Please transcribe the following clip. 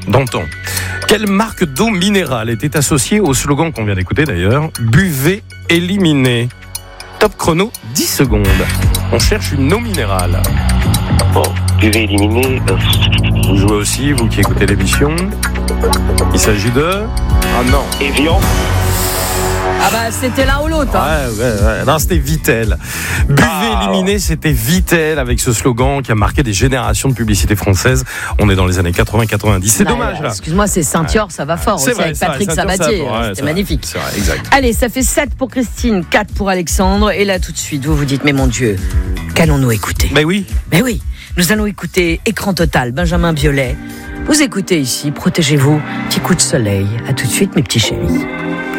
d'antan. Quelle marque d'eau minérale était associée au slogan qu'on vient d'écouter d'ailleurs ? Buvez, éliminez. Top chrono, 10 secondes. On cherche une eau minérale. Bon, buvez, éliminez. Vous jouez aussi, vous qui écoutez l'émission. Il s'agit de... Ah non. Evian. Ah bah c'était l'un ou l'autre. Ouais. Non, c'était Vitel. Buvez, éliminez, c'était Vitel avec ce slogan qui a marqué des générations de publicités françaises. On est dans les années 80-90. C'est dommage là. Excuse-moi, c'est Saint-Yor, ça va fort C'est aussi vrai, avec ça, Patrick Saint-Yor, Sabatier. ça, ouais, C'était magnifique. C'est vrai, exact. Allez, ça fait 7 pour Christine, 4 pour Alexandre. Et là tout de suite, vous vous dites, mais mon Dieu, qu'allons-nous écouter ? Mais oui. Nous allons écouter Écran Total, Benjamin Biolay. Vous écoutez ici, protégez-vous, petit coup de soleil. À tout de suite mes petits chéris.